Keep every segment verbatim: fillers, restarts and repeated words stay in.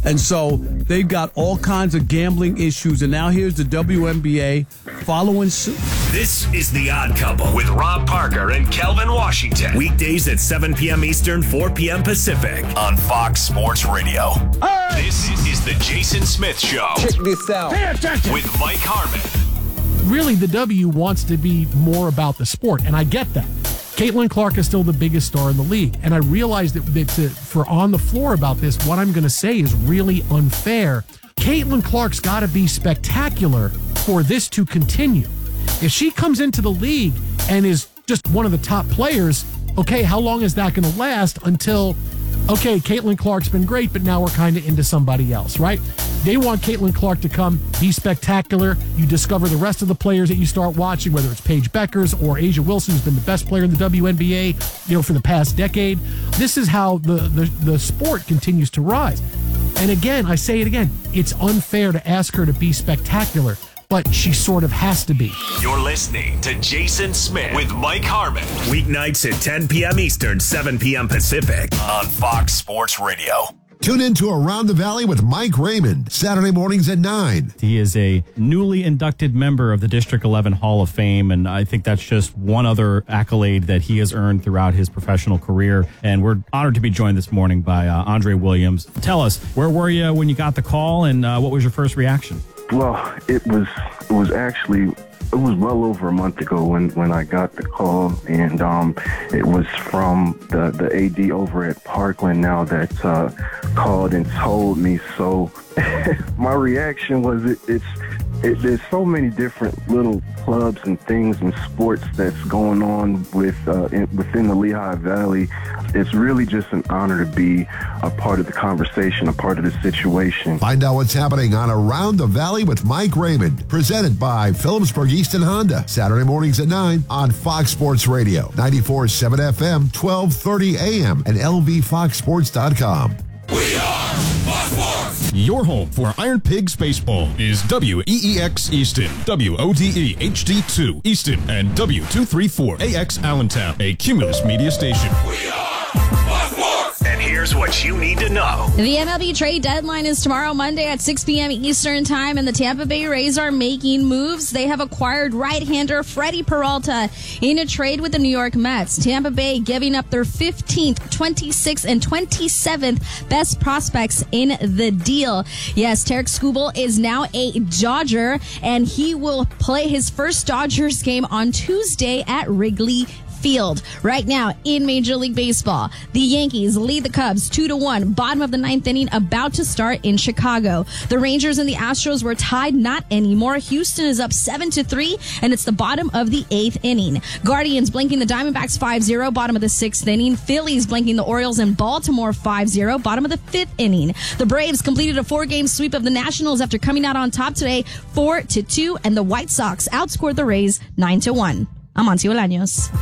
And so they've got all kinds of gambling issues. And now here's the W N B A following suit. This is The Odd Couple with Rob Parker and Kelvin Washington. Weekdays at seven p.m. Eastern, four p.m. Pacific on Fox Sports Radio. Hey! This is the Jason Smith Show. Check this out. Pay attention. With Mike Harmon. Really, the W wants to be more about the sport, and I get that. Caitlin Clark is still the biggest star in the league, and I realize that, that to, for On the Floor about this, what I'm going to say is really unfair. Caitlin Clark's got to be spectacular for this to continue. If she comes into the league and is just one of the top players, okay, how long is that going to last until, okay, Caitlin Clark's been great, but now we're kind of into somebody else, right? They want Caitlin Clark to come, be spectacular. You discover the rest of the players that you start watching, whether it's Paige Beckers or A'ja Wilson, who's been the best player in the W N B A, you know, for the past decade. This is how the, the, the sport continues to rise. And again, I say it again, it's unfair to ask her to be spectacular, but she sort of has to be. You're listening to Jason Smith with Mike Harmon. Weeknights at ten p.m. Eastern, seven p.m. Pacific on Fox Sports Radio. Tune in to Around the Valley with Mike Raymond, Saturday mornings at nine. He is a newly inducted member of the District eleven Hall of Fame, and I think that's just one other accolade that he has earned throughout his professional career. And we're honored to be joined this morning by uh, Andre Williams. Tell us, where were you when you got the call, and uh, what was your first reaction? Well, it was it was actually... It was well over a month ago when, when I got the call, and um, it was from the, the A D over at Parkland now that uh, called and told me. So my reaction was it, it's it, there's so many different little clubs and things and sports that's going on with uh, in, within the Lehigh Valley. It's really just an honor to be a part of the conversation, a part of the situation. Find out what's happening on Around the Valley with Mike Raymond, presented by Phillipsburg Easton Honda, Saturday mornings at nine on Fox Sports Radio, ninety-four point seven F M, twelve thirty A M, and L V fox sports dot com. We are Fox Sports! Your home for Iron Pigs Baseball is W E E X Easton, W O D E H D two Easton, and W two thirty-four A X Allentown, a Cumulus media station. We are Fox Sports! And here's what you need to know. The M L B trade deadline is tomorrow, Monday at six p.m. Eastern time, and the Tampa Bay Rays are making moves. They have acquired right-hander Freddie Peralta in a trade with the New York Mets. Tampa Bay giving up their fifteenth, twenty-sixth, and twenty-seventh best prospects in the deal. Yes, Tarek Skubal is now a Dodger, and he will play his first Dodgers game on Tuesday at Wrigley Field. Right now in Major League Baseball, the Yankees lead the Cubs two to one. Bottom of the ninth inning, about to start in Chicago. The Rangers and the Astros were tied, not anymore. Houston is up seven to three, and it's the bottom of the eighth inning. Guardians blanking the Diamondbacks five zero, bottom of the sixth inning. Phillies blanking the Orioles in Baltimore five zero, bottom of the fifth inning. The Braves completed a four-game sweep of the Nationals after coming out on top today four to two, and the White Sox outscored the Rays nine to one. I'm Auntie Olaños.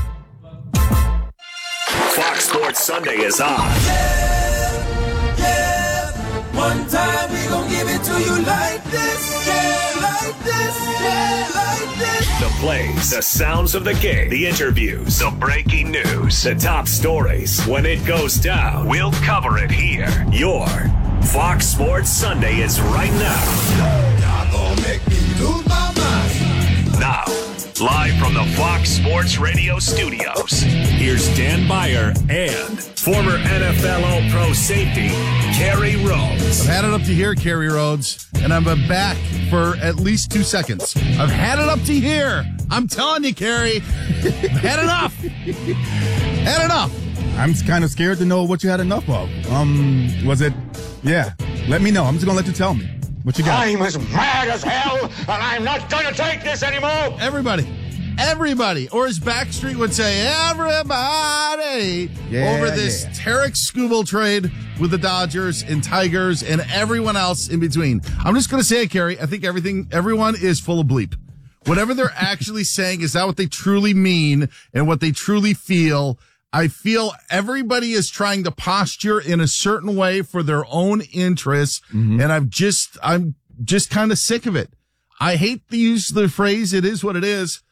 Fox Sports Sunday is on. Yeah, yeah. One time we gon' give it to you like this. Yeah, like this. Yeah, like this. The plays, the sounds of the game, the interviews, the breaking news, the top stories. When it goes down, we'll cover it here. Your Fox Sports Sunday is right now. Y'all gon' make me lose my mind. Now, live from the Fox Sports Radio studios, here's Dan Beyer and former N F L All-Pro safety, Kerry Rhodes. I've had it up to here, Kerry Rhodes, and I'm back for at least two seconds. I've had it up to here. I'm telling you, Kerry. I've had enough. Had enough. I'm kind of scared to know what you had enough of. Um, was it? Yeah. Let me know. I'm just going to let you tell me. What you got? I'm as mad as hell, and I'm not going to take this anymore. Everybody. Everybody. Or as Backstreet would say, everybody. Yeah, over this yeah. Tarek Skubal trade with the Dodgers and Tigers and everyone else in between. I'm just going to say it, Kerry. I think everything, everyone is full of bleep. Whatever they're actually saying is not what they truly mean and what they truly feel. I feel everybody is trying to posture in a certain way for their own interests. Mm-hmm. And I'm just, I'm just kind of sick of it. I hate to use the phrase, it is what it is,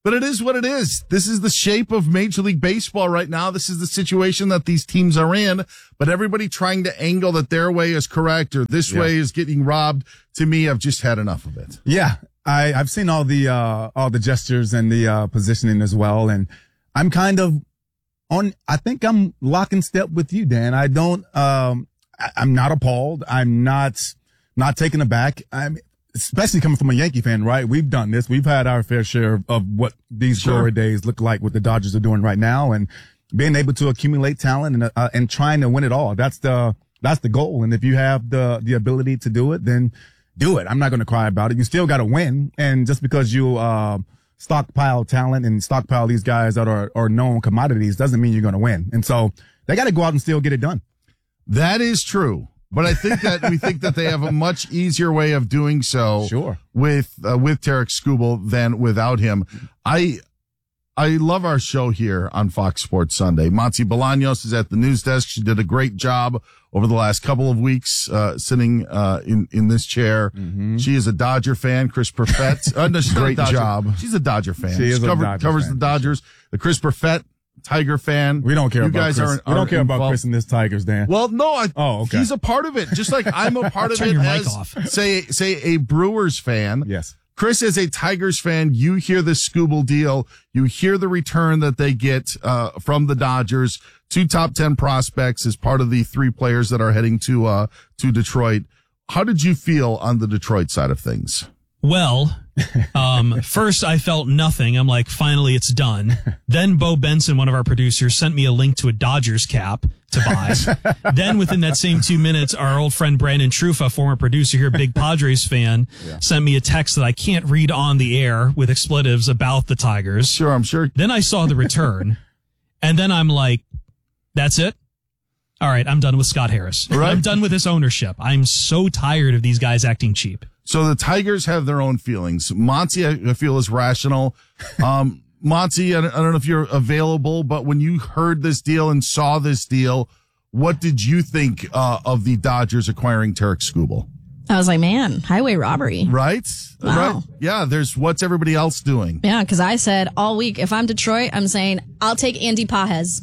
But it is what it is. This is the shape of Major League Baseball right now. This is the situation that these teams are in. But everybody trying to angle that their way is correct or this Yeah. way is getting robbed. To me, I've just had enough of it. Yeah, I, I've seen all the uh, all the gestures and the uh, positioning as well, and I'm kind of on. I think I'm lock in step with you, Dan. I don't. Um, I, I'm not appalled. I'm not not taken aback. I'm especially coming from a Yankee fan, right? We've done this. We've had our fair share of, of what these Sure. glory days look like. What the Dodgers are doing right now, and being able to accumulate talent and uh, and trying to win it all. That's the that's the goal. And if you have the the ability to do it, then do it. I'm not going to cry about it. You still got to win. And just because you, uh, stockpile talent and stockpile these guys that are, are known commodities doesn't mean you're going to win. And so they got to go out and still get it done. That is true. But I think that we think that they have a much easier way of doing so Sure. with, uh, with Tarek Skubal than without him. I, I love our show here on Fox Sports Sunday. Monty Bolaños is at the news desk. She did a great job over the last couple of weeks, uh, sitting, uh, in, in this chair. Mm-hmm. She is a Dodger fan. Chris Perfett. Uh, no, she's not a Great Dodger. job. She's a Dodger fan. She is a covered, Dodger covers fan. the Dodgers. The Chris Perfett Tiger fan. We don't care you about guys Chris. Aren't, we don't aren't care about involved. Chris and this Tigers, Dan. Well, no, I, Oh, okay. he's a part of it. Just like I'm a part of Turn it your mic as, off. say, say a Brewers fan. Yes. Chris is a Tigers fan. You hear the Skubal deal. You hear the return that they get, uh, from the Dodgers. Two top ten prospects as part of the three players that are heading to, uh, to Detroit. How did you feel on the Detroit side of things? Well, um, first I felt nothing. I'm like, finally it's done. Then Bo Benson, one of our producers, sent me a link to a Dodgers cap to buy. Then within that same two minutes, our old friend Brandon Trufa, former producer here, big Padres fan, yeah. sent me a text that I can't read on the air with expletives about the Tigers. Sure, I'm sure. Then I saw the return, and then I'm like, that's it? All right, I'm done with Scott Harris. Right. I'm done with this ownership. I'm so tired of these guys acting cheap. So the Tigers have their own feelings. Monty, I feel, is rational. Um, Monty, I don't, I don't know if you're available, but when you heard this deal and saw this deal, what did you think uh, of the Dodgers acquiring Tarek Skubal? I was like, man, highway robbery. Right? Wow. Right? Yeah, there's what's everybody else doing? Yeah, because I said all week, if I'm Detroit, I'm saying I'll take Andy Pages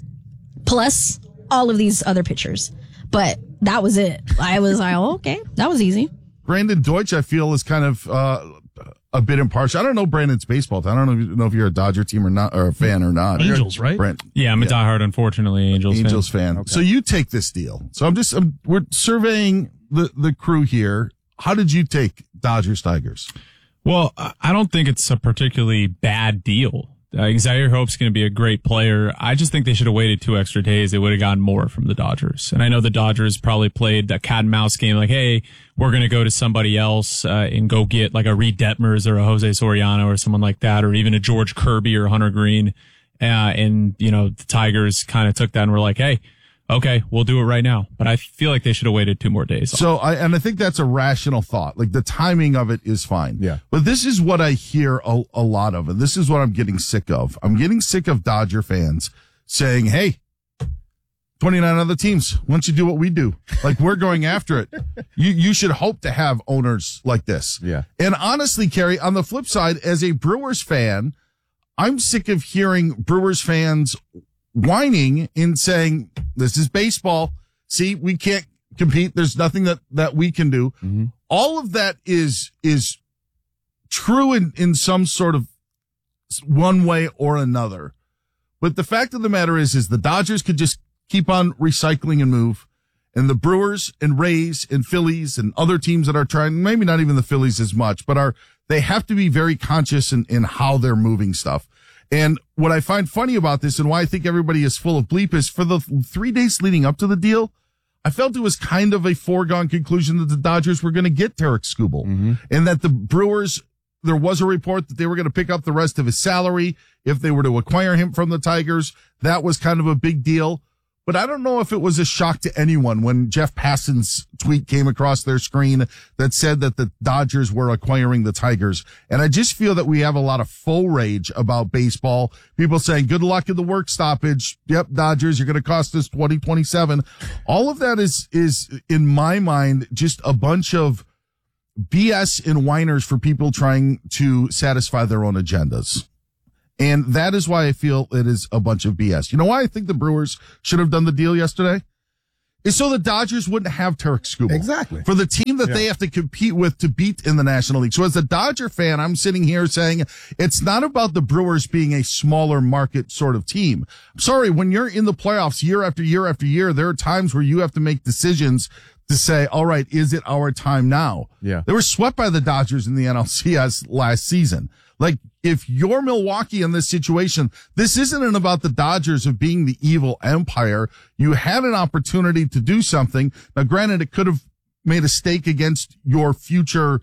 plus all of these other pitchers. But that was it. I was like, oh, okay, that was easy. Brandon Deutsch, I feel, is kind of uh, a bit impartial. I don't know Brandon's baseball. I don't know if, know if you're a Dodger team or not, or a fan or not. Angels, right? Brent, yeah, I'm a yeah. diehard, unfortunately, Angels, Angels fan. fan. Okay. So you take this deal. So I'm just, I'm, we're surveying the, the crew here. How did you take Dodgers Tigers? Well, I don't think it's a particularly bad deal. Uh, Zaire Hope's going to be a great player. I just think they should have waited two extra days. They would have gotten more from the Dodgers. And I know the Dodgers probably played that cat and mouse game like, hey, we're going to go to somebody else uh, and go get like a Reed Detmers or a Jose Soriano or someone like that, or even a George Kirby or Hunter Green. Uh, and, you know, the Tigers kind of took that and were like, hey, okay, we'll do it right now. But I feel like they should have waited two more days. So I, and I think that's a rational thought. Like the timing of it is fine. Yeah. But this is what I hear a, a lot of. And this is what I'm getting sick of. I'm getting sick of Dodger fans saying, hey, twenty-nine other teams, why don't you do what we do? Like we're going after it. You, you should hope to have owners like this. Yeah. And honestly, Kerry, on the flip side, as a Brewers fan, I'm sick of hearing Brewers fans whining and saying, this is baseball. See, we can't compete. There's nothing that, that we can do. Mm-hmm. All of that is, is true in, in some sort of one way or another. But the fact of the matter is, is the Dodgers could just keep on recycling and move. And the Brewers and Rays and Phillies and other teams that are trying, maybe not even the Phillies as much, but are, they have to be very conscious in, in how they're moving stuff. And what I find funny about this and why I think everybody is full of bleep is for the three days leading up to the deal, I felt it was kind of a foregone conclusion that the Dodgers were going to get Tarek Skubal mm-hmm. and that the Brewers, there was a report that they were going to pick up the rest of his salary if they were to acquire him from the Tigers. That was kind of a big deal. But I don't know if it was a shock to anyone when Jeff Passan's tweet came across their screen that said that the Dodgers were acquiring the Tigers. And I just feel that we have a lot of faux rage about baseball. People saying, good luck in the work stoppage. Yep, Dodgers, you're going to cost us twenty twenty-seven. All of that is, is in my mind, just a bunch of B S and whiners for people trying to satisfy their own agendas. And that is why I feel it is a bunch of B S. You know why I think the Brewers should have done the deal yesterday? Is so the Dodgers wouldn't have Tarek Skubal. Exactly. For the team that Yeah. they have to compete with to beat in the National League. So as a Dodger fan, I'm sitting here saying it's not about the Brewers being a smaller market sort of team. I'm sorry, when you're in the playoffs year after year after year, there are times where you have to make decisions to say, all right, is it our time now? Yeah. They were swept by the Dodgers in the N L C S last season. Like, if you're Milwaukee in this situation, this isn't about the Dodgers of being the evil empire. You had an opportunity to do something. Now, granted, it could have made a stake against your future,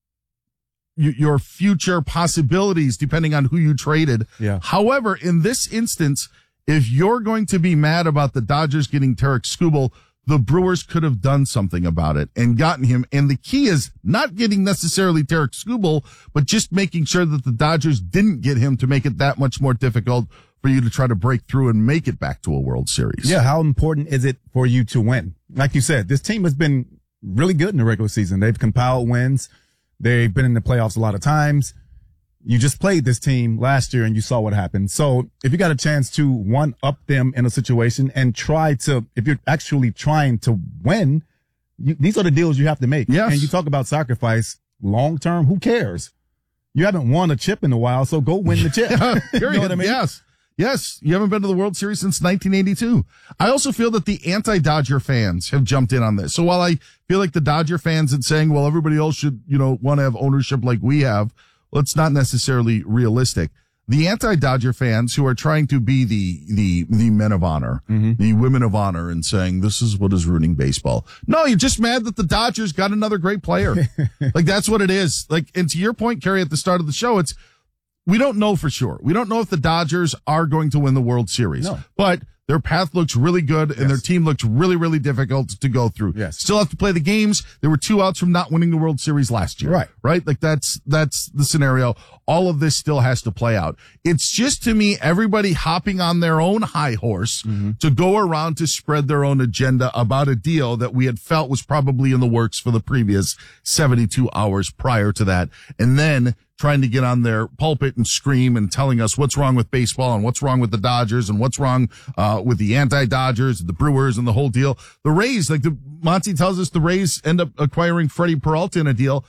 your future possibilities, depending on who you traded. Yeah. However, in this instance, if you're going to be mad about the Dodgers getting Tarek Skubal, the Brewers could have done something about it and gotten him. And the key is not getting necessarily Tarek Skubal, but just making sure that the Dodgers didn't get him to make it that much more difficult for you to try to break through and make it back to a World Series. Yeah, how important is it for you to win? Like you said, this team has been really good in the regular season. They've compiled wins. They've been in the playoffs a lot of times. You just played this team last year and you saw what happened. So if you got a chance to one up them in a situation and try to, if you're actually trying to win, you, these are the deals you have to make. Yes. And you talk about sacrifice long term. Who cares? You haven't won a chip in a while, so go win the chip. You know what I mean? Yes. Yes. You haven't been to the World Series since nineteen eighty-two. I also feel that the anti-Dodger fans have jumped in on this. So while I feel like the Dodger fans are saying, well, everybody else should, you know, want to have ownership like we have, well, it's not necessarily realistic. The anti-Dodger fans who are trying to be the, the, the men of honor, mm-hmm. the women of honor, and saying this is what is ruining baseball. No, you're just mad that the Dodgers got another great player. Like, that's what it is. Like, and to your point, Kerry, at the start of the show, it's, we don't know for sure. We don't know if the Dodgers are going to win the World Series, no. but their path looks really good and yes. their team looks really, really difficult to go through. Yes. Still have to play the games. They were two outs from not winning the World Series last year. Right. Right? Like that's, that's the scenario. All of this still has to play out. It's just, to me, everybody hopping on their own high horse mm-hmm. to go around to spread their own agenda about a deal that we had felt was probably in the works for the previous seventy-two hours prior to that. And then trying to get on their pulpit and scream and telling us what's wrong with baseball and what's wrong with the Dodgers and what's wrong uh with the anti-Dodgers, the Brewers, and the whole deal. The Rays, like the Monty tells us, the Rays end up acquiring Freddie Peralta in a deal.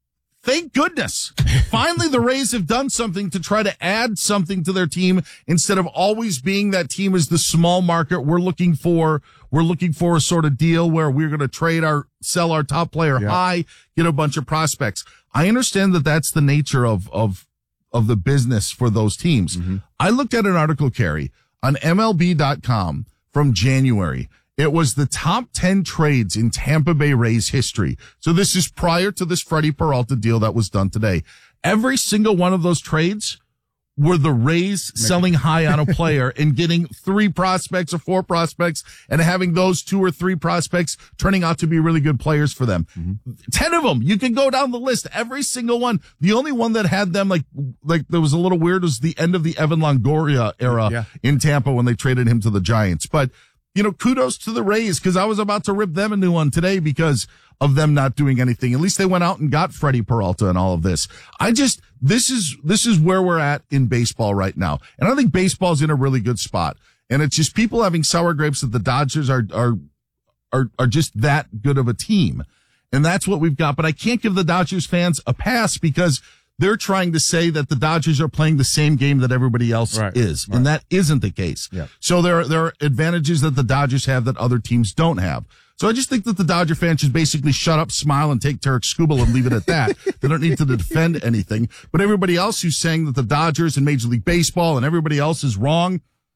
Thank goodness. Finally, the Rays have done something to try to add something to their team instead of always being that team as the small market. We're looking for, we're looking for a sort of deal where we're going to trade our, sell our top player yeah. high, get a bunch of prospects. I understand that that's the nature of, of, of the business for those teams. Mm-hmm. I looked at an article, Kerry, on M L B dot com from January. It was the top ten trades in Tampa Bay Rays history. So this is prior to this Freddie Peralta deal that was done today. Every single one of those trades were the Rays selling high on a player and getting three prospects or four prospects and having those two or three prospects turning out to be really good players for them. Mm-hmm. Ten of them. You can go down the list. Every single one. The only one that had them like, like that was a little weird was the end of the Evan Longoria era yeah. in Tampa when they traded him to the Giants. But, you know, kudos to the Rays, because I was about to rip them a new one today because of them not doing anything. At least they went out and got Freddie Peralta and all of this. I just, this is, this is where we're at in baseball right now. And I think baseball's in a really good spot. And it's just people having sour grapes that the Dodgers are, are, are, are just that good of a team. And that's what we've got. But I can't give the Dodgers fans a pass because they're trying to say that the Dodgers are playing the same game that everybody else right, is. right. And that isn't the case. Yeah. So there are, there are advantages that the Dodgers have that other teams don't have. So I just think that the Dodger fans should basically shut up, smile, and take Tarek Skubal and leave it at that. They don't need to defend anything. But everybody else who's saying that the Dodgers and Major League Baseball and everybody else is wrong,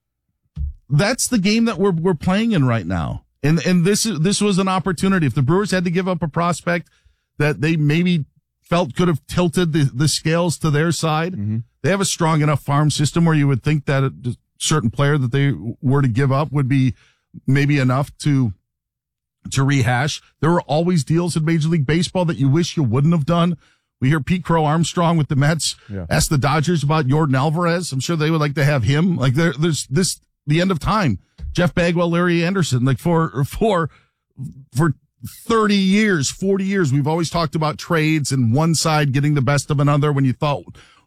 that's the game that we're we're playing in right now. And and this is this was an opportunity. If the Brewers had to give up a prospect that they maybe felt could have tilted the, the scales to their side, mm-hmm. they have a strong enough farm system where you would think that a certain player that they were to give up would be maybe enough to to rehash. There are always deals in Major League Baseball that you wish you wouldn't have done. We hear Pete Crow Armstrong with the Mets yeah. ask the Dodgers about Yordan Alvarez. I'm sure they would like to have him. Like there, there's this, the end of time. Jeff Bagwell, Larry Anderson, like for, for, for thirty years, forty years, we've always talked about trades and one side getting the best of another when you thought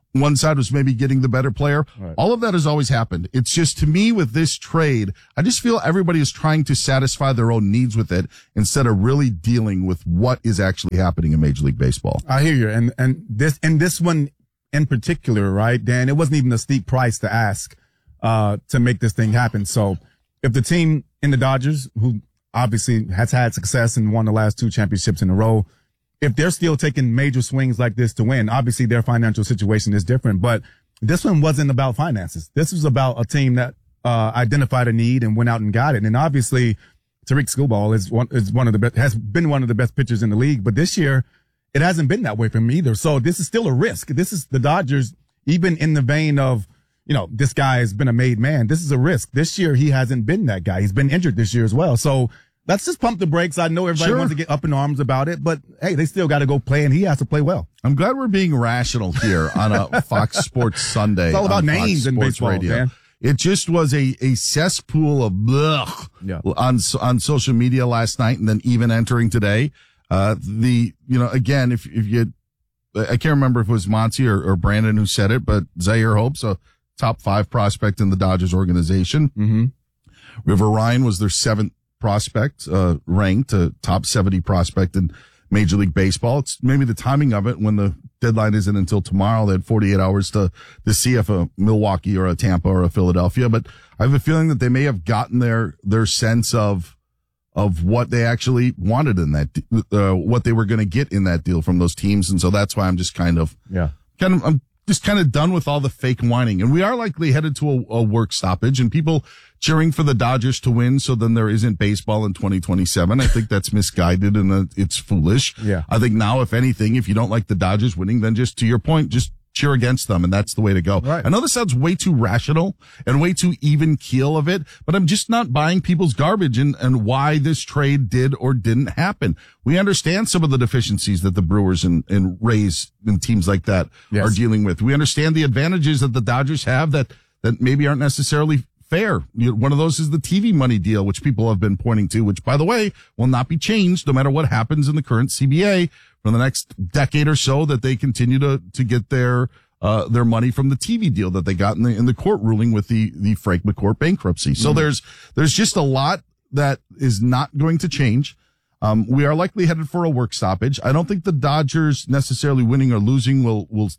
one side was maybe getting the better player. Right. All of that has always happened. It's just, to me, with this trade, I just feel everybody is trying to satisfy their own needs with it instead of really dealing with what is actually happening in Major League Baseball. I hear you. And, and this, and this one in particular, right, Dan, it wasn't even a steep price to ask, uh, to make this thing happen. So if the team in the Dodgers, who obviously has had success and won the last two championships in a row, if they're still taking major swings like this to win, obviously their financial situation is different, but this one wasn't about finances. This was about a team that, uh, identified a need and went out and got it. And obviously Tariq Skubal is one, is one of the best, has been one of the best pitchers in the league, but this year it hasn't been that way for him either. So this is still a risk. This is the Dodgers, even in the vein of, you know, this guy has been a made man. This is a risk. This year he hasn't been that guy. He's been injured this year as well. So let's just pump the brakes. I know everybody Sure. wants to get up in arms about it, but hey, they still got to go play, and he has to play well. I'm glad we're being rational here on a Fox Sports Sunday. It's all about on names Fox in Sports baseball, Radio. man. It just was a, a cesspool of blech Yeah. on on social media last night, and then even entering today. Uh, the you know again, if if you, I can't remember if it was Monty or, or Brandon who said it, but Zaire Hope's a top five prospect in the Dodgers organization. Mm-hmm. River Ryan was their seventh prospect, uh, ranked a top seventy prospect in Major League Baseball. It's maybe the timing of it when the deadline isn't until tomorrow. They had forty-eight hours to, to see if a Milwaukee or a Tampa or a Philadelphia, but I have a feeling that they may have gotten their, their sense of, of what they actually wanted in that, uh, what they were going to get in that deal from those teams. And so that's why I'm just kind of, Yeah. kind of, I'm just kind of done with all the fake whining. And we are likely headed to a, a work stoppage and people cheering for the Dodgers to win. So then there isn't baseball in twenty twenty-seven. I think that's misguided and uh, it's foolish. Yeah. I think now, if anything, if you don't like the Dodgers winning, then just to your point, just cheer against them. And that's the way to go. Right. I know this sounds way too rational and way too even keel of it, but I'm just not buying people's garbage and, and why this trade did or didn't happen. We understand some of the deficiencies that the Brewers and, and Rays and teams like that Yes. are dealing with. We understand the advantages that the Dodgers have that, that maybe aren't necessarily fair. You know, one of those is the T V money deal, which people have been pointing to, which, by the way, will not be changed no matter what happens in the current C B A for the next decade or so, that they continue to, to get their, uh, their money from the T V deal that they got in the, in the court ruling with the, the Frank McCourt bankruptcy. So Mm-hmm. there's, there's just a lot that is not going to change. Um, we are likely headed for a work stoppage. I don't think the Dodgers necessarily winning or losing will, will,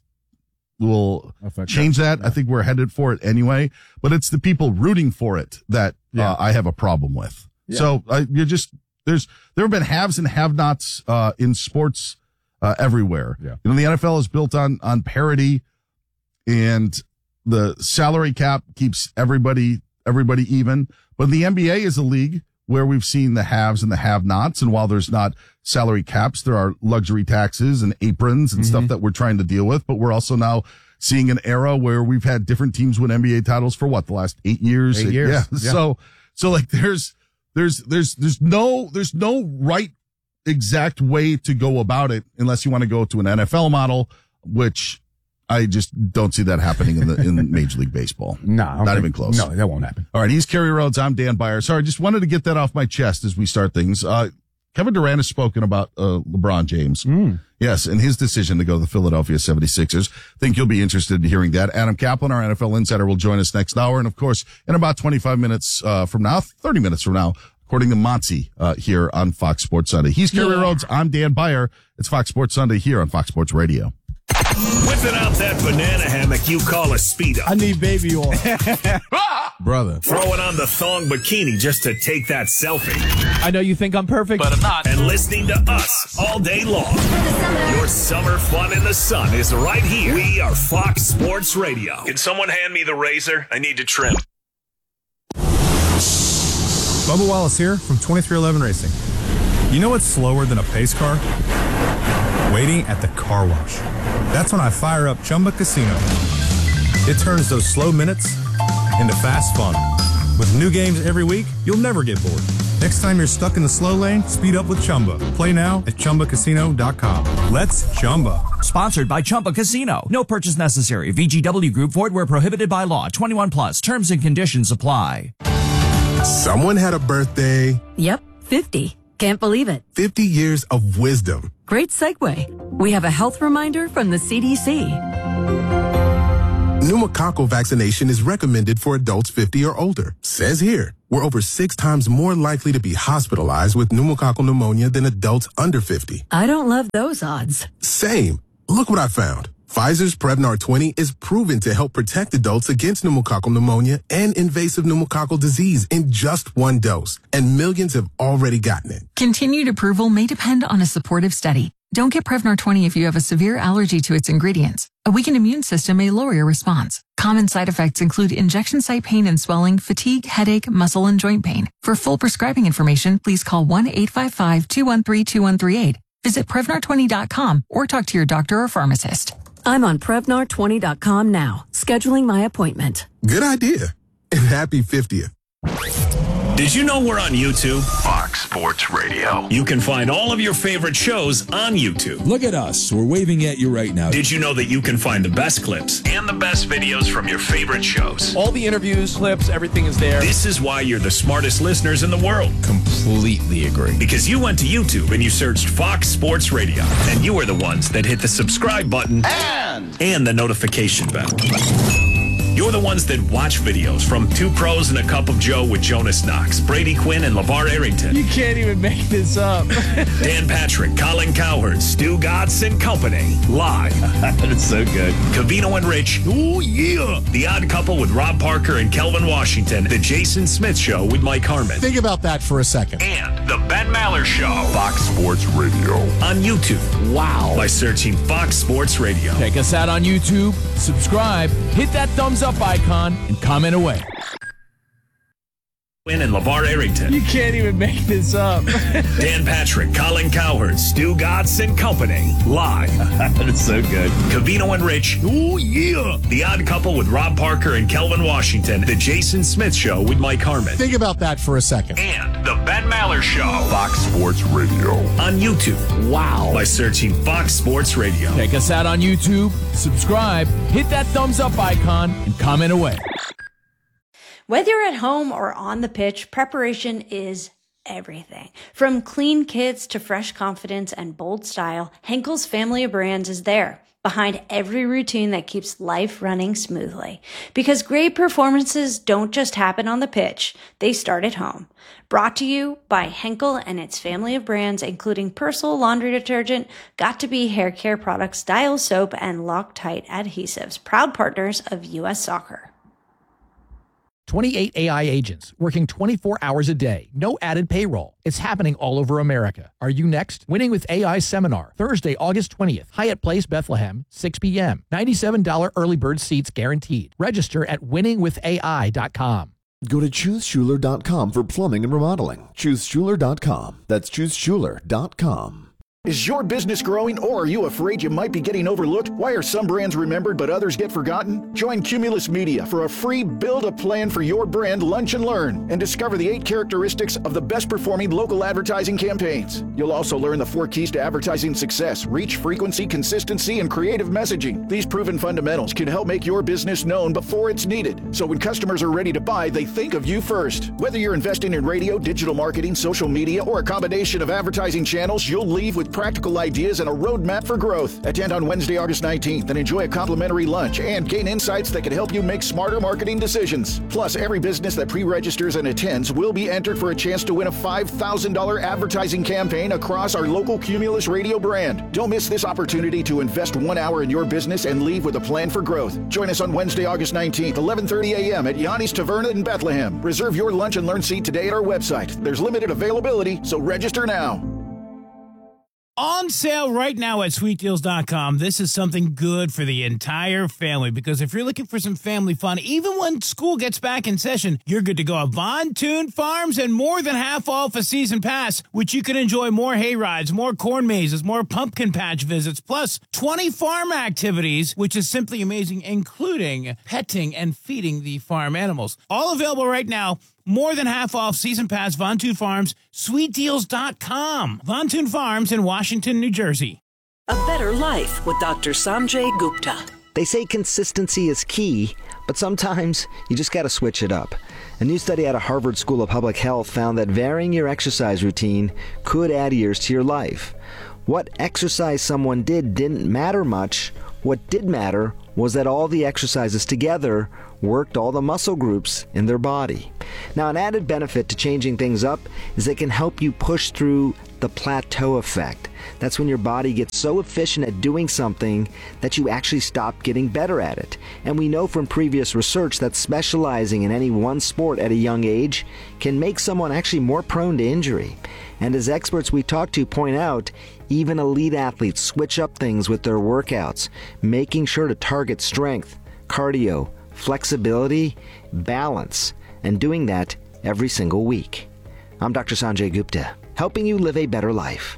will Affect change that. that. I think we're headed for it anyway, but it's the people rooting for it that Yeah. uh, I have a problem with. Yeah. So uh, you're just, there's, there have been haves and have nots, uh, in sports, uh, everywhere. Yeah. You know, the N F L is built on, on parity, and the salary cap keeps everybody, everybody even. But the N B A is a league where we've seen the haves and the have nots. And while there's not salary caps, there are luxury taxes and aprons and Mm-hmm. stuff that we're trying to deal with. But we're also now seeing an era where we've had different teams win N B A titles for what, the last eight years? Eight years. Yeah. Yeah. So, so like there's, there's, there's, there's no, there's no right exact way to go about it unless you want to go to an N F L model, which I just don't see that happening in the, in Major League Baseball. No, I don't not think- even close. No, that won't happen. All right. He's Kerry Rhodes. I'm Dan Byer. Sorry. Just wanted to get that off my chest as we start things. Uh, Kevin Durant has spoken about, uh, LeBron James. Mm. Yes. And his decision to go to the Philadelphia seventy-sixers. Think you'll be interested in hearing that. Adam Kaplan, our N F L insider, will join us next hour. And of course, in about twenty-five minutes, uh, from now, thirty minutes from now, according to Monty, uh, here on Fox Sports Sunday. He's Kerry Yeah. Rhodes. I'm Dan Byer. It's Fox Sports Sunday here on Fox Sports Radio. Whipping out that banana hammock you call a Speedo. I need baby oil. Brother. Throwing on the thong bikini just to take that selfie. I know you think I'm perfect, but I'm not. And listening to us all day long. Your summer fun in the sun is right here. We are Fox Sports Radio. Can someone hand me the razor? I need to trim. Bubba Wallace here from twenty-three eleven Racing. You know what's slower than a pace car? Waiting at the car wash. That's when I fire up Chumba Casino. It turns those slow minutes into fast fun. With new games every week, you'll never get bored. Next time you're stuck in the slow lane, speed up with Chumba. Play now at Chumba Casino dot com. Let's Chumba. Sponsored by Chumba Casino. No purchase necessary. V G W Group. Void where prohibited by law. twenty-one plus. Terms and conditions apply. Someone had a birthday. Yep, fifty. Can't believe it. fifty years of wisdom. Great segue. We have a health reminder from the C D C. Pneumococcal vaccination is recommended for adults fifty or older. Says here, we're over six times more likely to be hospitalized with pneumococcal pneumonia than adults under fifty. I don't love those odds. Same. Look what I found. Pfizer's Prevnar twenty is proven to help protect adults against pneumococcal pneumonia and invasive pneumococcal disease in just one dose. And millions have already gotten it. Continued approval may depend on a supportive study. Don't get Prevnar twenty if you have a severe allergy to its ingredients. A weakened immune system may lower your response. Common side effects include injection site pain and swelling, fatigue, headache, muscle, and joint pain. For full prescribing information, please call one eight five five, two one three, two one three eight. Visit Prevnar twenty dot com or talk to your doctor or pharmacist. I'm on Prevnar twenty dot com now, scheduling my appointment. Good idea. And happy fiftieth. Did you know we're on YouTube? Fox Sports Radio. You can find all of your favorite shows on YouTube. Look at us. We're waving at you right now. Did you know that you can find the best clips and the best videos from your favorite shows? All the interviews, clips, everything is there. This is why you're the smartest listeners in the world. Completely agree. Because you went to YouTube and you searched Fox Sports Radio. And you are the ones that hit the subscribe button and, and the notification bell. You're the ones that watch videos from Two Pros and a Cup of Joe with Jonas Knox, Brady Quinn, and LeVar Arrington. You can't even make this up. Dan Patrick, Colin Cowherd, Stu Gatz and Company. Live. That's so good. Cavino and Rich. Oh, yeah. The Odd Couple with Rob Parker and Kelvin Washington. The Jason Smith Show with Mike Harmon. Think about that for a second. And The Ben Maller Show. Fox Sports Radio. On YouTube. Wow. By searching Fox Sports Radio. Check us out on YouTube. Subscribe. Hit that thumbs up icon and comment away. Quinn and LeVar Arrington. You can't even make this up. Dan Patrick, Colin Cowherd, Stu Gatz and Company. Live. That's so good. Cavino and Rich. Oh, yeah. The Odd Couple with Rob Parker and Kelvin Washington. The Jason Smith Show with Mike Harmon. Think about that for a second. And The Ben Maller Show. Fox Sports Radio. On YouTube. Wow. By searching Fox Sports Radio. Check us out on YouTube. Subscribe. Hit that thumbs up icon and comment away. Whether you're at home or on the pitch, preparation is everything. From clean kits to fresh confidence and bold style, Henkel's family of brands is there, behind every routine that keeps life running smoothly. Because great performances don't just happen on the pitch, they start at home. Brought to you by Henkel and its family of brands, including Persil laundry detergent, Got2b hair care products, Dial soap, and Loctite adhesives, proud partners of U S Soccer. twenty-eight A I agents working twenty-four hours a day. No added payroll. It's happening all over America. Are you next? Winning with A I Seminar, Thursday, August twentieth. Hyatt Place, Bethlehem, six p.m. ninety-seven dollars early bird seats guaranteed. Register at winning with A I dot com. Go to choose schuler dot com for plumbing and remodeling. choose schuler dot com. That's choose schuler dot com. Is your business growing, or are you afraid you might be getting overlooked? Why are some brands remembered but others get forgotten? Join Cumulus Media for a free Build a Plan for Your Brand Lunch and Learn and discover the eight characteristics of the best performing local advertising campaigns. You'll also learn the four keys to advertising success: reach, frequency, consistency, and creative messaging. These proven fundamentals can help make your business known before it's needed, so when customers are ready to buy, they think of you first. Whether you're investing in radio, digital marketing, social media, or a combination of advertising channels, you'll leave with practical ideas and a roadmap for growth. Attend on Wednesday, August nineteenth and enjoy a complimentary lunch and gain insights that can help you make smarter marketing decisions. Plus, every business that pre-registers and attends will be entered for a chance to win a five thousand dollars advertising campaign across our local Cumulus Radio brand. Don't miss this opportunity to invest one hour in your business and leave with a plan for growth. Join us on Wednesday, August nineteenth, eleven thirty a.m. at Yanni's Taverna in Bethlehem. Reserve your lunch and learn seat today at our website. There's limited availability, so register now. On sale right now at sweet deals dot com. This is something good for the entire family, because if you're looking for some family fun, even when school gets back in session, you're good to go. Von Toon Farms and more than half off a season pass, which you can enjoy more hay rides, more corn mazes, more pumpkin patch visits, plus twenty farm activities, which is simply amazing, including petting and feeding the farm animals. All available right now. More than half off season pass, Von Toon Farms, sweet deals dot com. Von Toon Farms in Washington, New Jersey. A better life with Doctor Sanjay Gupta. They say consistency is key, but sometimes you just got to switch it up. A new study out of Harvard School of Public Health found that varying your exercise routine could add years to your life. What exercise someone did didn't matter much. What did matter was that all the exercises together worked all the muscle groups in their body. Now, an added benefit to changing things up is it can help you push through the plateau effect. That's when your body gets so efficient at doing something that you actually stop getting better at it. And we know from previous research that specializing in any one sport at a young age can make someone actually more prone to injury. And as experts we talk to point out, even elite athletes switch up things with their workouts, making sure to target strength, cardio, flexibility, balance, and doing that every single week. I'm Doctor Sanjay Gupta, helping you live a better life.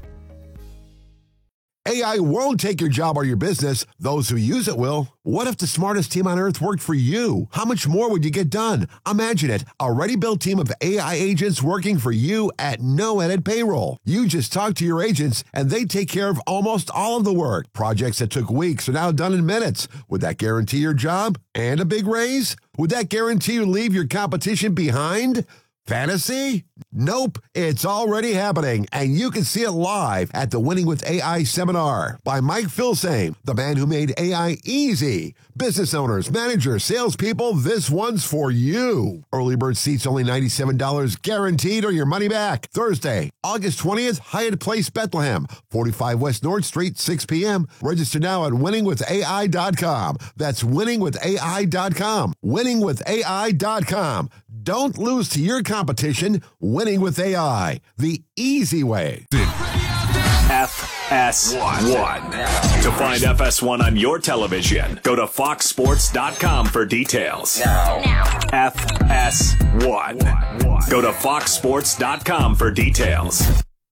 A I won't take your job or your business. Those who use it will. What if the smartest team on earth worked for you? How much more would you get done? Imagine it. A ready-built team of A I agents working for you at no added payroll. You just talk to your agents and they take care of almost all of the work. Projects that took weeks are now done in minutes. Would that guarantee your job and a big raise? Would that guarantee you leave your competition behind? Fantasy? Nope, it's already happening, and you can see it live at the Winning with A I seminar by Mike Filsaime, the man who made A I easy. Business owners, managers, salespeople, this one's for you. Early bird seats only ninety-seven dollars guaranteed or your money back. Thursday, August twentieth, Hyatt Place, Bethlehem, forty-five West North Street, six p.m. Register now at winning with A I dot com. That's winning with A I dot com. winning with A I dot com. Don't lose to your competition. Winning with A I, the easy way. F S one. To find F S one on your television, go to fox sports dot com for details. Now. Now. F S one. Go to fox sports dot com for details.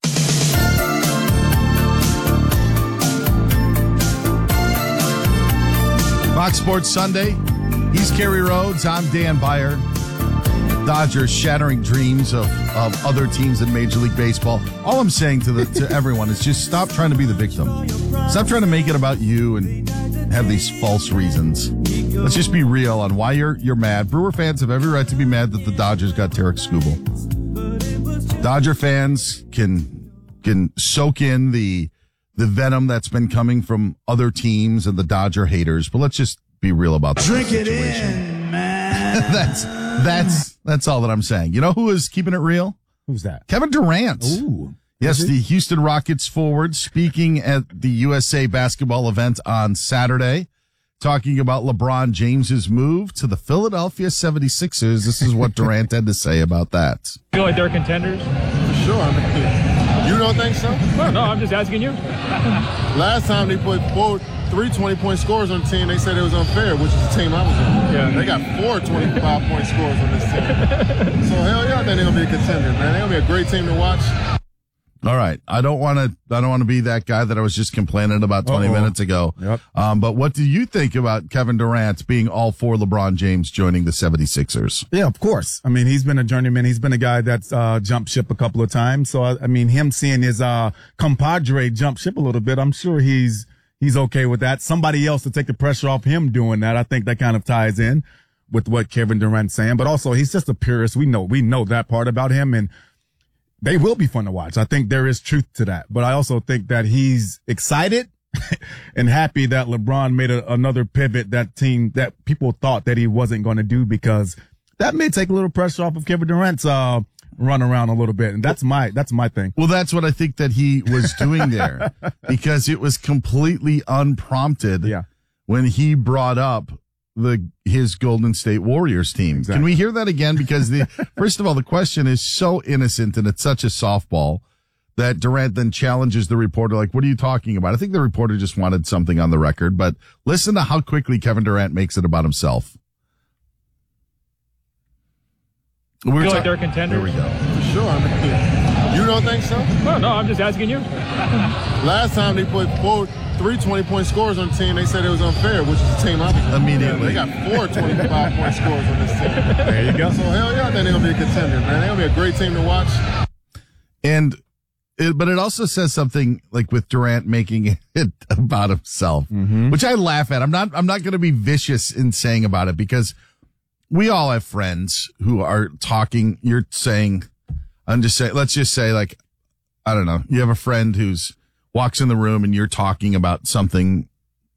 Fox Sports Sunday. He's Kerry Rhodes. I'm Dan Byer. Dodgers shattering dreams of, of other teams in Major League Baseball. All I'm saying to the to everyone is just stop trying to be the victim. Stop trying to make it about you and have these false reasons. Let's just be real on why you're you're mad. Brewer fans have every right to be mad that the Dodgers got Tarek Skubal. Dodger fans can can soak in the the venom that's been coming from other teams and the Dodger haters, but let's just be real about that. Drink situation. it in, man. that's that's that's all that I'm saying. You know who is keeping it real? Who's that? Kevin Durant. Ooh. Yes, the Houston Rockets forward speaking at the U S A basketball event on Saturday, talking about LeBron James's move to the Philadelphia seventy-sixers. This is what Durant had to say about that. Feel like they're contenders? For sure. I mean, you don't think so? No, no, I'm just asking you. Last time they put four, three twenty-point scores on the team, they said it was unfair, which is the team I was on. Yeah. They got four twenty-five-point scores on this team. So, hell yeah, I think they're going to be a contender, man. They're going to be a great team to watch. All right. I don't want to, I don't want to be that guy that I was just complaining about twenty Uh-oh. minutes ago. Yep. Um, but what do you think about Kevin Durant being all for LeBron James joining the seventy-sixers? Yeah, of course. I mean, he's been a journeyman. He's been a guy that's, uh, jumped ship a couple of times. So, I, I mean, him seeing his, uh, compadre jump ship a little bit, I'm sure he's, he's okay with that. Somebody else to take the pressure off him doing that. I think that kind of ties in with what Kevin Durant's saying, but also he's just a purist. We know, we know that part about him, and they will be fun to watch. I think there is truth to that, but I also think that he's excited and happy that LeBron made a, another pivot that team that people thought that he wasn't going to do, because that may take a little pressure off of Kevin Durant's, uh, run around a little bit. And that's my, that's my thing. Well, that's what I think that he was doing there because it was completely unprompted. Yeah. When he brought up the his Golden State Warriors team. Exactly. Can we hear that again? Because the first of all, the question is so innocent and it's such a softball that Durant then challenges the reporter, like, what are you talking about? I think the reporter just wanted something on the record, but listen to how quickly Kevin Durant makes it about himself. We feel ta- like they're contenders? There we go. For sure. I mean, you don't think so? No, no, I'm just asking you. Last time they put four, three twenty-point scores on the team, they said it was unfair, which is the team I was on. Immediately. They got four twenty-five-point scores on this team. There you go. So, hell yeah, I think they're going to be a contender, man. They're going to be a great team to watch. And, it, but it also says something like with Durant making it about himself, mm-hmm. which I laugh at. I'm not, I'm not going to be vicious in saying about it because we all have friends who are talking. You're saying, I'm just saying, let's just say, like, I don't know. You have a friend who's walks in the room and you're talking about something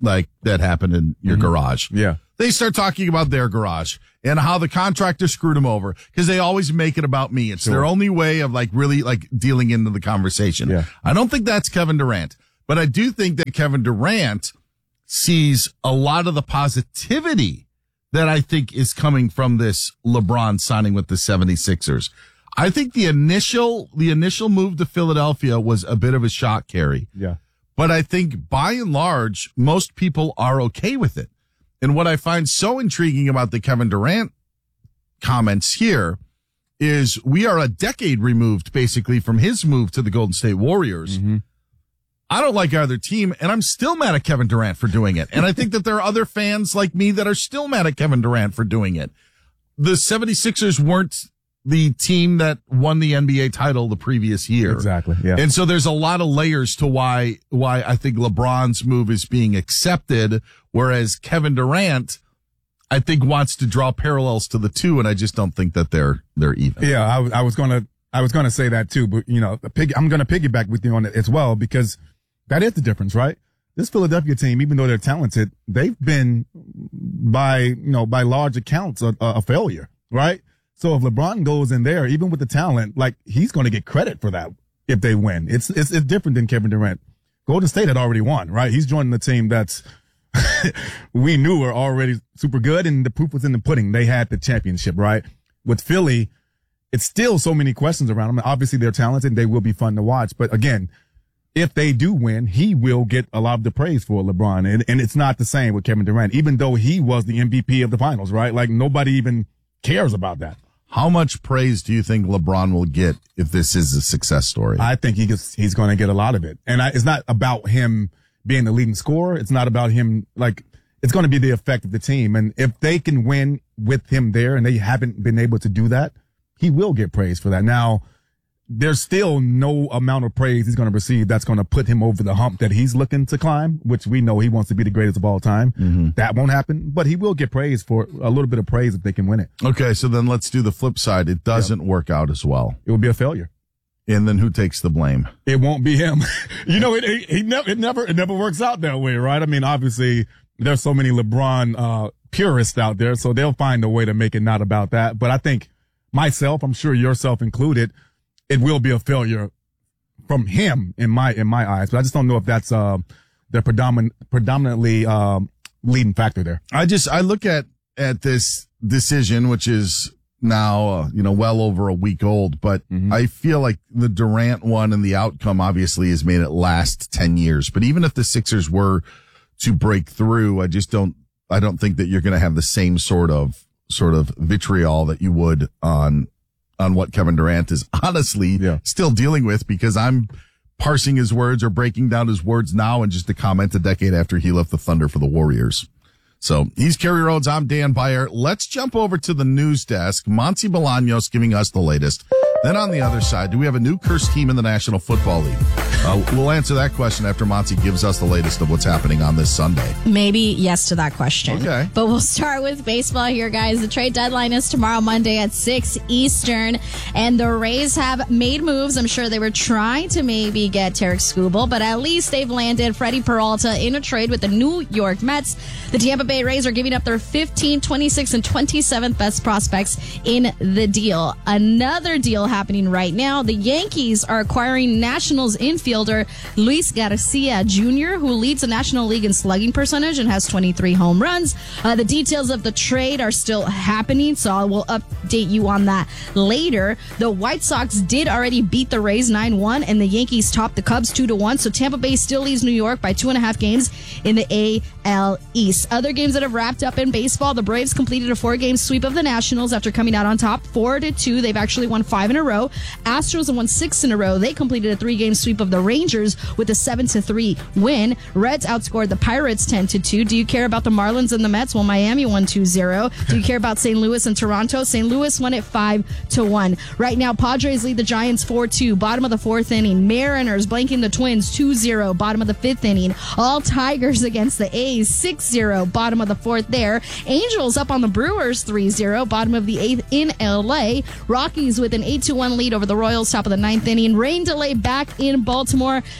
like that happened in your Mm-hmm. garage. Yeah. They start talking about their garage and how the contractor screwed them over because they always make it about me. It's Sure. their only way of like really like dealing into the conversation. Yeah. I don't think that's Kevin Durant, but I do think that Kevin Durant sees a lot of the positivity that I think is coming from this LeBron signing with the seventy-sixers. I think the initial, the initial move to Philadelphia was a bit of a shock, Kerry. Yeah. But I think by and large, most people are okay with it. And what I find so intriguing about the Kevin Durant comments here is we are a decade removed basically from his move to the Golden State Warriors. Mm-hmm. I don't like either team, and I'm still mad at Kevin Durant for doing it. And I think that there are other fans like me that are still mad at Kevin Durant for doing it. The seventy-sixers weren't the team that won the N B A title the previous year. Exactly. Yeah. And so there's a lot of layers to why, why I think LeBron's move is being accepted, whereas Kevin Durant, I think, wants to draw parallels to the two, and I just don't think that they're, they're even. Yeah. I, I was going to, I was going to say that too, but you know, pig, I'm going to piggyback with you on it as well, because that is the difference, right? This Philadelphia team, even though they're talented, they've been by, you know, by large accounts a, a failure, right? So if LeBron goes in there, even with the talent, like he's going to get credit for that if they win. It's, it's, it's different than Kevin Durant. Golden State had already won, right? He's joining the team that's we knew were already super good, and the proof was in the pudding. They had the championship, right? With Philly, it's still so many questions around them. Obviously, they're talented and they will be fun to watch. But again, if they do win, he will get a lot of the praise for LeBron. And, and it's not the same with Kevin Durant, even though he was the M V P of the finals, right? Like nobody even cares about that. How much praise do you think LeBron will get if this is a success story? I think he gets, he's going to get a lot of it. And I, it's not about him being the leading scorer. It's not about him, like, it's going to be the effect of the team. And if they can win with him there and they haven't been able to do that, he will get praise for that. Now, there's still no amount of praise he's going to receive that's going to put him over the hump that he's looking to climb, which we know he wants to be the greatest of all time. Mm-hmm. That won't happen, but he will get praise for a little bit of praise if they can win it. Okay, so then let's do the flip side. It doesn't yep. work out as well. It will be a failure. And then who takes the blame? It won't be him. you know, it, it, he never, it never, it never works out that way, right? I mean, obviously there's so many LeBron, uh, purists out there, so they'll find a way to make it not about that. But I think myself, I'm sure yourself included, it will be a failure from him in my, in my eyes. But I just don't know if that's, uh, the predominant, predominantly, um, leading factor there. I just, I look at, at this decision, which is now, uh, you know, well over a week old, but mm-hmm. I feel like the Durant one and the outcome obviously has made it last ten years. But even if the Sixers were to break through, I just don't, I don't think that you're going to have the same sort of, sort of vitriol that you would on, on what Kevin Durant is honestly yeah. still dealing with, because I'm parsing his words or breaking down his words now and just a comment a decade after he left the Thunder for the Warriors. So he's Kerry Rhodes. I'm Dan Beyer. Let's jump over to the news desk. Monty Bolaños giving us the latest. Then on the other side, do we have a new cursed team in the National Football League? Uh, we'll answer that question after Monty gives us the latest of what's happening on this Sunday. Maybe yes to that question. Okay. But we'll start with baseball here, guys. The trade deadline is tomorrow, Monday at six Eastern. And the Rays have made moves. I'm sure they were trying to maybe get Tarek Skubal, but at least they've landed Freddie Peralta in a trade with the New York Mets. The Tampa Bay Rays are giving up their fifteenth, twenty-sixth, and twenty-seventh best prospects in the deal. Another deal happening right now. The Yankees are acquiring Nationals infielder Luis Garcia Junior, who leads the National League in slugging percentage and has twenty-three home runs. Uh, the details of the trade are still happening, so I will update you on that later. The White Sox did already beat the Rays nine one, and the Yankees topped the Cubs two to one, so Tampa Bay still leads New York by two and a half games in the A L East. Other games that have wrapped up in baseball, the Braves completed a four-game sweep of the Nationals after coming out on top four to two. They've actually won five in a row. Astros have won six in a row. They completed a three-game sweep of the Rangers with a seven to three win. Reds outscored the Pirates ten to two. Do you care about the Marlins and the Mets? Well, Miami won two zero. Do you care about Saint Louis and Toronto? Saint Louis won it five to one. Right now, Padres lead the Giants four two. Bottom of the fourth inning. Mariners blanking the Twins two zero. Bottom of the fifth inning. All Tigers against the A's six zero. Bottom of the fourth there. Angels up on the Brewers three zero. Bottom of the eighth in L A. Rockies with an eight to one lead over the Royals, top of the ninth inning. Rain delay back in Baltimore.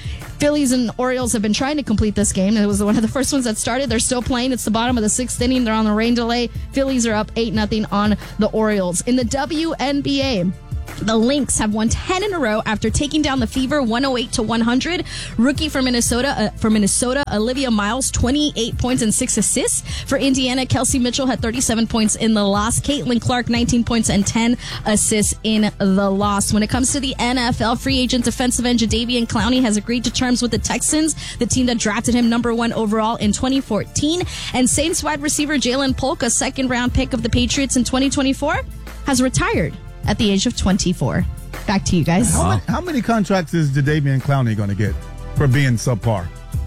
Phillies and Orioles have been trying to complete this game. It was one of the first ones that started. They're still playing. It's the bottom of the sixth inning. They're on the rain delay. Phillies are up eight nothing on the Orioles. In the W N B A, the Lynx have won ten in a row after taking down the Fever one oh eight to one hundred. Rookie from Minnesota, uh, for Minnesota, Olivia Miles, twenty-eight points and six assists. For Indiana, Kelsey Mitchell had thirty-seven points in the loss. Caitlin Clark, nineteen points and ten assists in the loss. When it comes to the N F L, free agent defensive end Jadeveon Clowney has agreed to terms with the Texans, the team that drafted him number one overall in twenty fourteen. And Saints wide receiver Jalen Polk, a second round pick of the Patriots in twenty twenty-four, has retired at the age of twenty-four. Back to you guys. How, many, how many contracts is Jadeveon Clowney going to get for being subpar?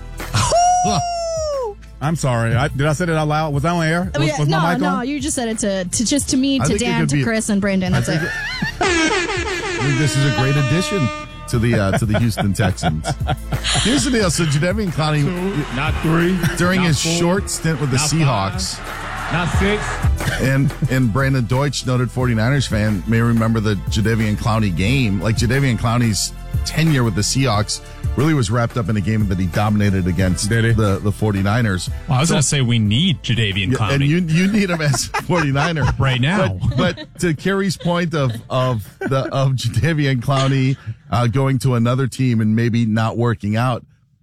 I'm sorry. I, did I say that out loud? Was I on air? Was, yeah, was no, my mic no, on? you just said it to, to just to me, I to think it Dan, could to be- Chris, and Brandon. That's it. I think this is a great addition to the uh, to the Houston Texans. Here's the deal. So Jadeveon Clowney, Two, not three. during not his four, short stint with the not Seahawks, five, not six. and and Brandon Deutsch, noted 49ers fan, may remember the Jadeveon Clowney game. Like Jadeveon Clowney's tenure with the Seahawks really was wrapped up in a game that he dominated against the, the 49ers. Well, I was So- going to say we need Jadeveon Yeah, Clowney. and you you need him as 49er Right now. But, but to Kerry's point of of the of Jadeveon Clowney uh, going to another team and maybe not working out,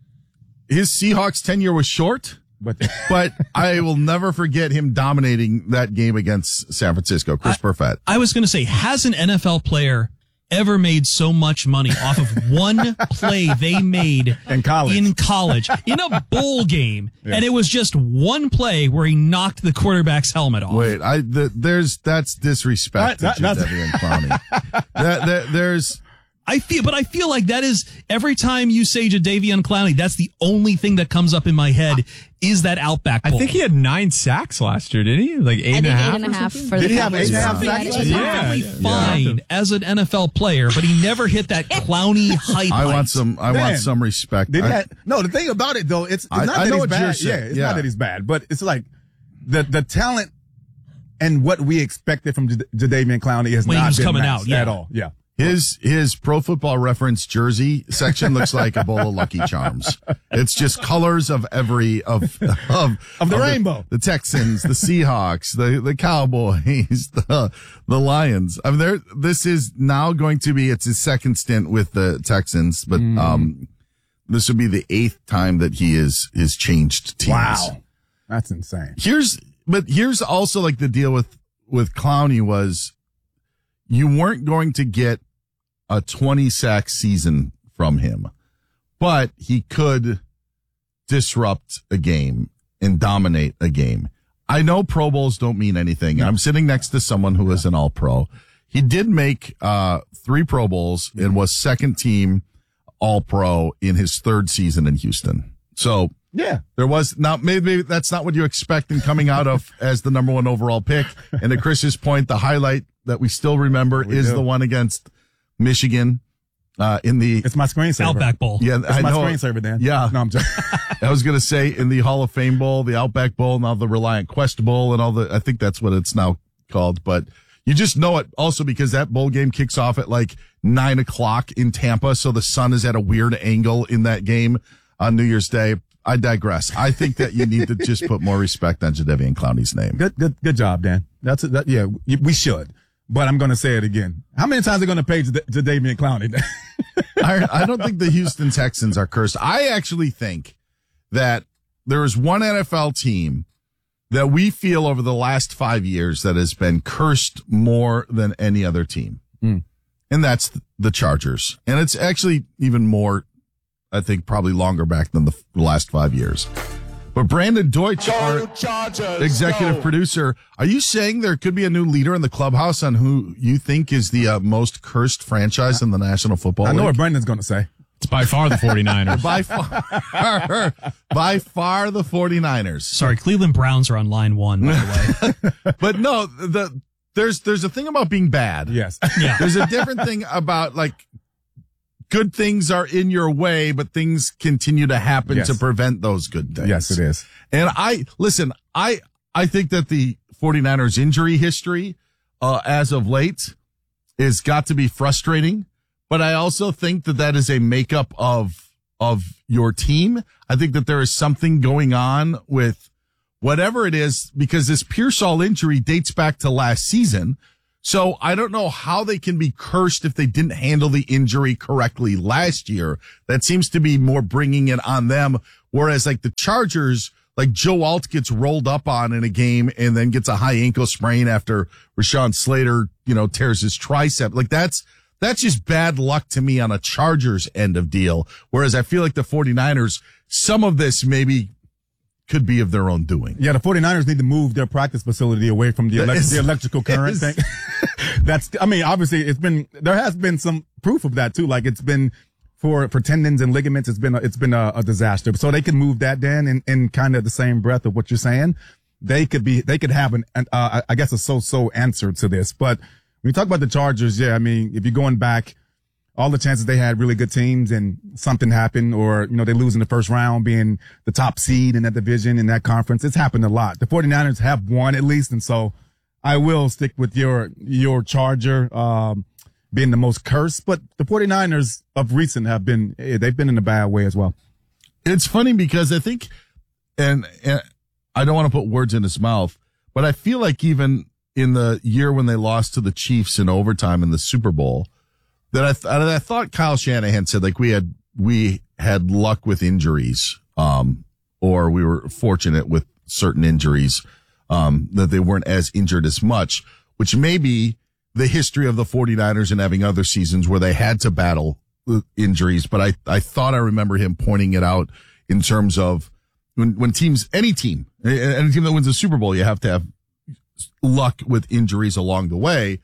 his Seahawks tenure was short. But, but I will never forget him dominating that game against San Francisco. Chris Perfett. I was going to say, has an N F L player ever made so much money off of one play they made in college, in college, in a bowl game, Yeah. and it was just one play where he knocked the quarterback's helmet off. Wait, I the, there's that's disrespect That- to that- that's- Jadeveon Clowney. that, that, there's. I feel, but I feel like that is every time you say Jadeveon Clowney, that's the only thing that comes up in my head is that Outback I Bowl. think he had nine sacks last year, didn't he? Like eight and a half. eight and a half for Did the he have Cowboys. eight and a half Yeah, sacks? it was Yeah. Perfectly fine as an N F L player, but he never hit that Clowney hype. I want height. some. I Man. want some respect. Did he I- have, no, the thing about it though, it's, it's I- not I that know he's what you're bad. saying. Yeah, it's Yeah. not that he's bad, but it's like the the talent and what we expected from J- Jadeveon Clowney has When he not was been coming matched out, yeah. at all. Yeah. His his Pro Football Reference jersey section looks like a bowl of Lucky Charms. It's just colors of every of of, Of the rainbow. The, Texans, the Seahawks, the the Cowboys, the the Lions. I mean, there. This is now going to be it's his second stint with the Texans, but Mm. um, this would be the eighth time that he is is changed teams. Wow. That's insane. Here's but here's also like the deal with with Clowney was you weren't going to get a twenty sack season from him, but he could disrupt a game and dominate a game. I know Pro Bowls don't mean anything. I'm sitting next to someone who is an all pro. He did make, uh, three Pro Bowls and was second team all pro in his third season in Houston. So Yeah. there was now maybe that's not what you expect in coming out of as the number one overall pick. And to Chris's point, the highlight that we still remember We is do. the one against Michigan, uh, in the It's my screensaver. Outback Bowl. yeah, It's I my know. screensaver, Dan. Yeah. No, I'm joking. I was going to say in the Hall of Fame Bowl, the Outback Bowl, now the Reliant Quest Bowl and all the, I think that's what it's now called, but you just know it also because that bowl game kicks off at like nine o'clock in Tampa. So the sun is at a weird angle in that game on New Year's Day. I digress. I think that you need to just put more respect on Jadeveon Clowney's name. Good, good, good job, Dan. That's it. That, yeah, we should. But I'm going to say it again. How many times are they going to pay Jadeveon Clowney? I, I don't think the Houston Texans are cursed. I actually think that there is one N F L team that we feel over the last five years that has been cursed more than any other team. Mm. And that's the Chargers. And it's actually even more, I think, probably longer back than the last five years. But Brandon Deutsch, our executive producer, are you saying there could be a new leader in the clubhouse on who you think is the uh, most cursed franchise in the National Football I League? know what Brandon's going to say. It's by far the 49ers. by far, by far the 49ers. Sorry, Cleveland Browns are on line one, by the way. But no, the there's there's a thing about being bad. Yes. Yeah. There's a different thing about like good things are in your way, but things continue to happen Yes. to prevent those good things. Yes, it is. And I listen, I I think that the 49ers injury history uh as of late is got to be frustrating, but I also think that that is a makeup of of your team. I think that there is something going on with whatever it is, because this Pearsall injury dates back to last season. So I don't know how they can be cursed if they didn't handle the injury correctly last year. That seems to be more bringing it on them. Whereas like the Chargers, like Joe Alt gets rolled up on in a game and then gets a high ankle sprain after Rashawn Slater, you know, tears his tricep. Like that's, that's just bad luck to me on a Chargers end of deal. Whereas I feel like the 49ers, some of this maybe could be of their own doing. Yeah, the 49ers need to move their practice facility away from the, elect- the electrical current thing. That's, I mean, obviously it's been, there has been some proof of that too. Like it's been for, for tendons and ligaments, it's been, a, it's been a, a disaster. So they can move that then in, in kind of the same breath of what you're saying. They could be, they could have an, an uh, I guess a so-so answer to this. But when you talk about the Chargers, yeah, I mean, if you're going back, all the chances they had really good teams and something happened, or, you know, they lose in the first round being the top seed in that division, in that conference. It's happened a lot. The 49ers have won at least. And so I will stick with your, your Charger, um, being the most cursed, but the 49ers of recent have been, they've been in a bad way as well. It's funny because I think, and, and I don't want to put words in his mouth, but I feel like even in the year when they lost to the Chiefs in overtime in the Super Bowl, that I, th- I thought Kyle Shanahan said, like, we had, we had luck with injuries, um, or we were fortunate with certain injuries, um, that they weren't as injured as much, which may be the history of the 49ers and having other seasons where they had to battle injuries. But I, I thought I remember him pointing it out in terms of when, when teams, any team, any team that wins a Super Bowl, you have to have luck with injuries along the way.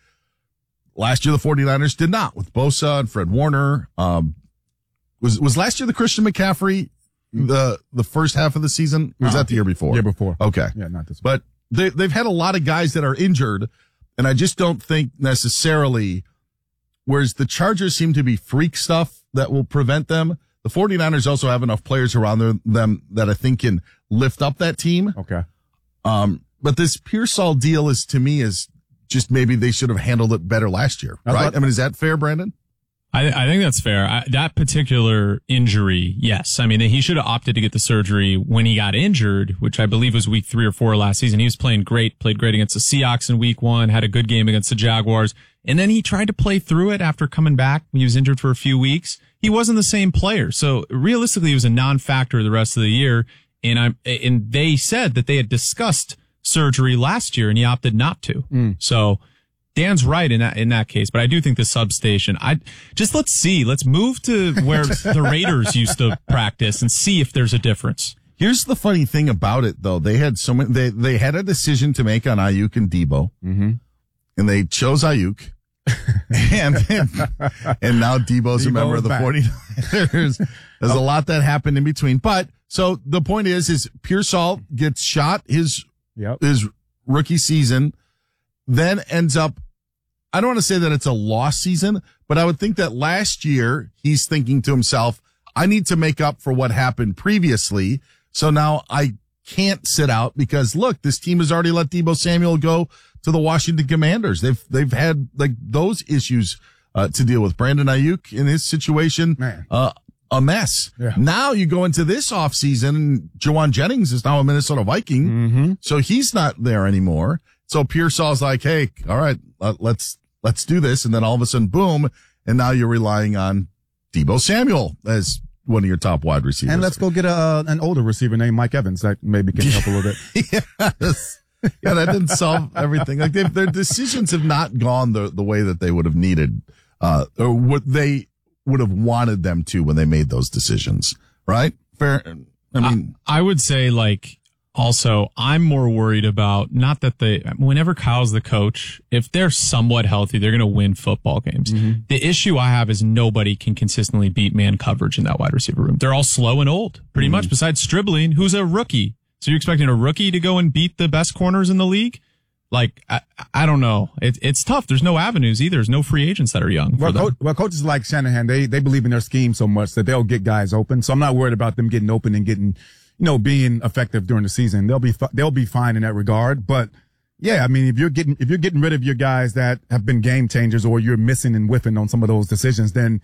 Last year, the 49ers did not, with Bosa and Fred Warner. Um, was, was last year the Christian McCaffrey, the, the first half of the season? Or was No, that the year before? Year before. Okay. Yeah, not this one. But they, they've had a lot of guys that are injured, and I just don't think necessarily, whereas the Chargers seem to be freak stuff that will prevent them, the 49ers also have enough players around their, them that I think can lift up that team. Okay. Um, but this Pearsall deal is, to me, is just maybe they should have handled it better last year, right? About, I mean, is that fair, Brandon? I, I think that's fair. I, that particular injury, yes. I mean, he should have opted to get the surgery when he got injured, which I believe was week three or four last season. He was playing great, played great against the Seahawks in week one, had a good game against the Jaguars. And then he tried to play through it after coming back. He was injured for a few weeks. He wasn't the same player. So realistically, he was a non-factor the rest of the year. And I, and they said that they had discussed surgery last year and he opted not to. Mm. So Dan's right in that, in that case, but I do think the substation, I just, let's see, let's move to where the Raiders used to practice and see if there's a difference. Here's the funny thing about it though. They had so many, they, they had a decision to make on Ayuk and Debo, mm-hmm. and they chose Ayuk. and, and and now Debo's Debo a member of the back. 49ers. There's oh. a lot that happened in between. But so the point is, is Pearsall gets shot his, Yep. his rookie season, then ends up, I don't want to say that it's a lost season, but I would think that last year he's thinking to himself, I need to make up for what happened previously. So now I can't sit out because look, this team has already let Deebo Samuel go to the Washington Commanders. They've, they've had like those issues, uh, to deal with. Brandon Ayuk in his situation, Man. uh, a mess. Yeah. Now you go into this offseason and Jawan Jennings is now a Minnesota Viking. Mm-hmm. So he's not there anymore. So Pearsall's like, hey, all right, uh, let's, let's do this. And then all of a sudden, boom. And now you're relying on Deebo Samuel as one of your top wide receivers. And let's go get a, an older receiver named Mike Evans that maybe can help a little bit. Yes. Yeah, that didn't solve everything. Like they've, their decisions have not gone the, the way that they would have needed, uh, or what they would have wanted them to when they made those decisions, right? Fair. I mean, I, I would say like also I'm more worried about not that they, whenever Kyle's the coach, if they're somewhat healthy, they're going to win football games. Mm-hmm. The issue I have is nobody can consistently beat man coverage in that wide receiver room. They're all slow and old pretty mm-hmm. much besides Stribling, who's a rookie. So you're expecting a rookie to go and beat the best corners in the league? Like, I, I don't know. It, it's tough. There's no avenues either. There's no free agents that are young. Well, co- well, coaches like Shanahan, they, they believe in their scheme so much that they'll get guys open. So I'm not worried about them getting open and getting, you know, being effective during the season. They'll be, they'll be fine in that regard. But yeah, I mean, if you're getting, if you're getting rid of your guys that have been game changers or you're missing and whiffing on some of those decisions, then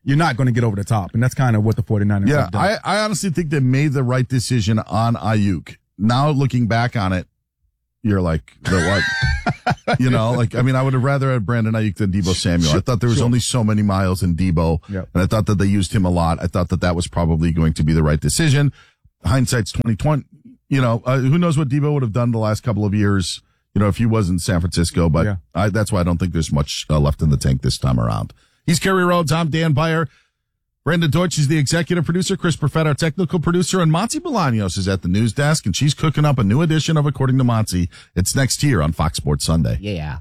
you're not going to get over the top. And that's kind of what the 49ers Yeah, have done. I, I honestly think they made the right decision on Ayuk. Now looking back on it, you're like, the what? You know, like, I mean, I would have rather had Brandon Ayuk than Deebo Samuel. I thought there was Sure. only so many miles in Deebo, Yep. and I thought that they used him a lot. I thought that that was probably going to be the right decision. Hindsight's twenty twenty. You know, uh, who knows what Deebo would have done the last couple of years, you know, if he was in San Francisco, but Yeah. I, that's why I don't think there's much uh, left in the tank this time around. He's Kerry Rhodes. I'm Dan Beyer. Brandon Deutsch is the executive producer. Chris Perfett, our technical producer. And Monty Bolaños is at the news desk, and she's cooking up a new edition of According to Monty. It's next here on Fox Sports Sunday. Yeah.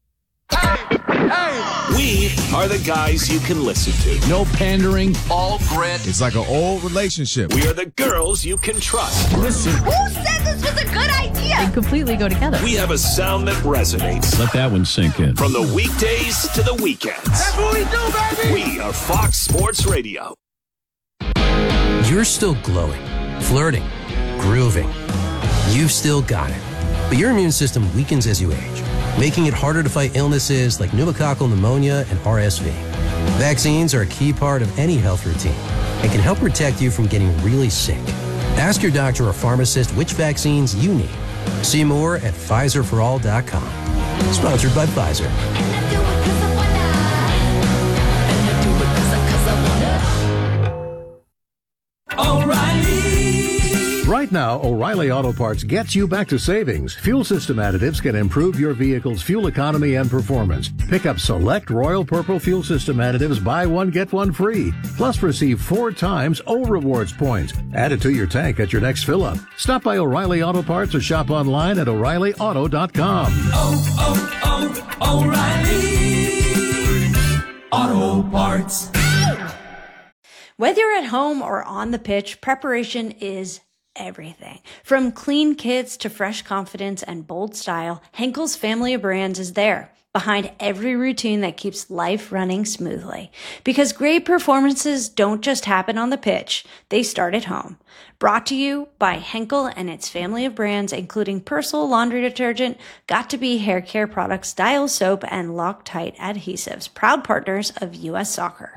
We are the guys you can listen to. No pandering. All grit. It's like an old relationship. We are the girls you can trust. Listen. Who said this was a good idea? They completely go together. We have a sound that resonates. Let that one sink in. From the weekdays to the weekends. That's what we do, baby! We are Fox Sports Radio. You're still glowing, flirting, grooving. You've still got it. But your immune system weakens as you age, making it harder to fight illnesses like pneumococcal pneumonia and R S V. Vaccines are a key part of any health routine and can help protect you from getting really sick. Ask your doctor or pharmacist which vaccines you need. See more at Pfizer for all dot com. Sponsored by Pfizer. Right now, O'Reilly Auto Parts gets you back to savings. Fuel system additives can improve your vehicle's fuel economy and performance. Pick up select Royal Purple fuel system additives, buy one, get one free. Plus receive four times O Rewards points. Add it to your tank at your next fill-up. Stop by O'Reilly Auto Parts or shop online at O'Reilly Auto dot com. Oh, oh, oh, O'Reilly Auto Parts. Whether you're at home or on the pitch, preparation is everything. From clean kits to fresh confidence and bold style, Henkel's family of brands is there, behind every routine that keeps life running smoothly. Because great performances don't just happen on the pitch, they start at home. Brought to you by Henkel and its family of brands, including Persil laundry detergent, Got2b hair care products, Dial soap, and Loctite adhesives, proud partners of U S Soccer.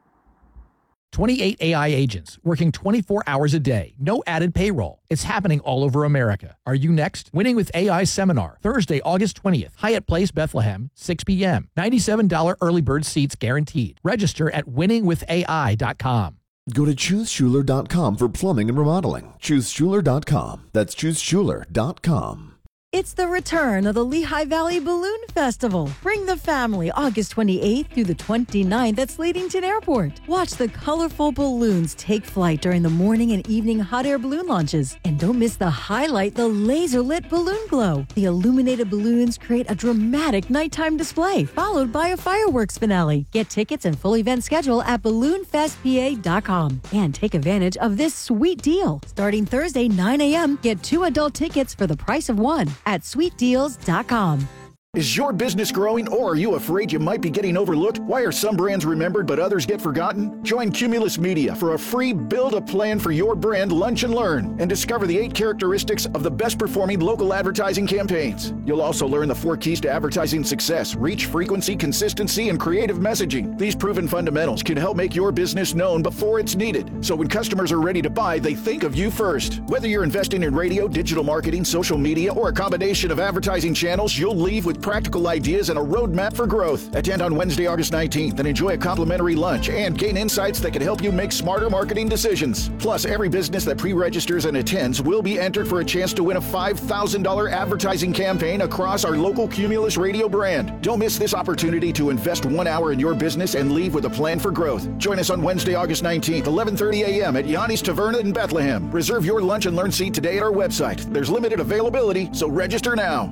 twenty-eight A I agents working twenty-four hours a day. No added payroll. It's happening all over America. Are you next? Winning with A I seminar, Thursday, August twentieth. Hyatt Place, Bethlehem, six p.m. ninety-seven dollars early bird seats guaranteed. Register at winning with A I dot com. Go to choose schuler dot com for plumbing and remodeling. choose schuler dot com. That's choose schuler dot com. It's the return of the Lehigh Valley Balloon Festival. Bring the family August twenty-eighth through the twenty-ninth at Slatington Airport. Watch the colorful balloons take flight during the morning and evening hot air balloon launches. And don't miss the highlight, the laser-lit balloon glow. The illuminated balloons create a dramatic nighttime display, followed by a fireworks finale. Get tickets and full event schedule at balloon fest p a dot com. And take advantage of this sweet deal. Starting Thursday, nine a.m., get two adult tickets for the price of one at sweet deals dot com. Is your business growing, or are you afraid you might be getting overlooked? Why are some brands remembered but others get forgotten? Join Cumulus Media for a free Build a Plan for Your Brand Lunch and Learn and discover the eight characteristics of the best performing local advertising campaigns. You'll also learn the four keys to advertising success: reach, frequency, consistency, and creative messaging. These proven fundamentals can help make your business known before it's needed, so when customers are ready to buy, they think of you first. Whether you're investing in radio, digital marketing, social media, or a combination of advertising channels, you'll leave with practical ideas and a roadmap for growth. Attend on Wednesday, August nineteenth and enjoy a complimentary lunch and gain insights that can help you make smarter marketing decisions. Plus, every business that pre-registers and attends will be entered for a chance to win a five thousand dollars advertising campaign across our local Cumulus radio brand. Don't miss this opportunity to invest one hour in your business and leave with a plan for growth. Join us on Wednesday, August nineteenth, eleven thirty a.m. at Yanni's Taverna in Bethlehem. Reserve your lunch and learn seat today at our website. There's limited availability, so register now.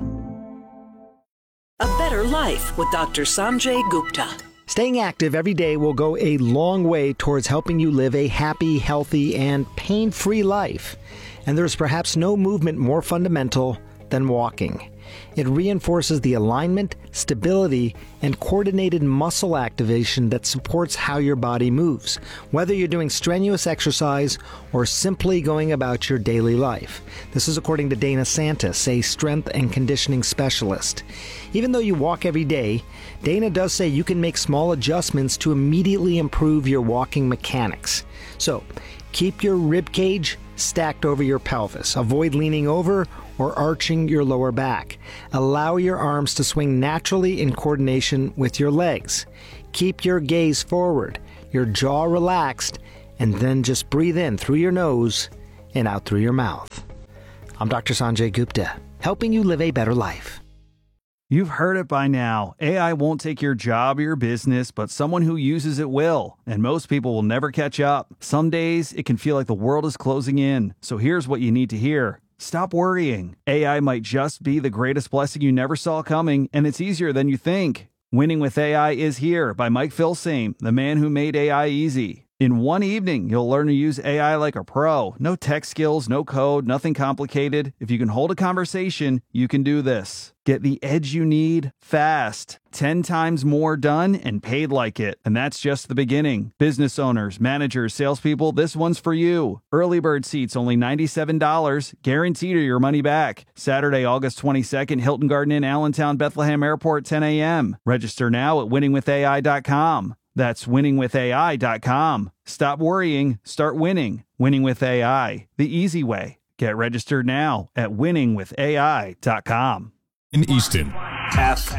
A better life with Doctor Sanjay Gupta. Staying active every day will go a long way towards helping you live a happy, healthy, and pain-free life. And there's perhaps no movement more fundamental than walking. It reinforces the alignment, stability, and coordinated muscle activation that supports how your body moves, whether you're doing strenuous exercise or simply going about your daily life. This is according to Dana Santis, a strength and conditioning specialist. Even though you walk every day, Dana does say you can make small adjustments to immediately improve your walking mechanics. So, keep your rib cage stacked over your pelvis. Avoid leaning over or arching your lower back. Allow your arms to swing naturally in coordination with your legs. Keep your gaze forward, your jaw relaxed, and then just breathe in through your nose and out through your mouth. I'm Doctor Sanjay Gupta, helping you live a better life. You've heard it by now. A I won't take your job or your business, but someone who uses it will. And most people will never catch up. Some days it can feel like the world is closing in. So here's what you need to hear. Stop worrying. A I might just be the greatest blessing you never saw coming, and it's easier than you think. Winning with A I is here by Mike Filsaime, the man who made A I easy. In one evening, you'll learn to use A I like a pro. No tech skills, no code, nothing complicated. If you can hold a conversation, you can do this. Get the edge you need fast. Ten times more done and paid like it. And that's just the beginning. Business owners, managers, salespeople, this one's for you. Early bird seats only ninety-seven dollars. Guaranteed or your money back. Saturday, August twenty-second, Hilton Garden Inn, Allentown, Bethlehem Airport, ten a.m. Register now at winning with A I dot com. That's winning with A I dot com. Stop worrying, start winning. Winning with A I, the easy way. Get registered now at winning with A I dot com. In Easton. F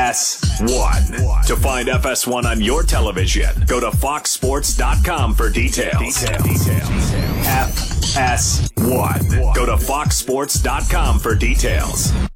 S one. To find F S one on your television, go to fox sports dot com for details. Details. F S one. Go to fox sports dot com for details.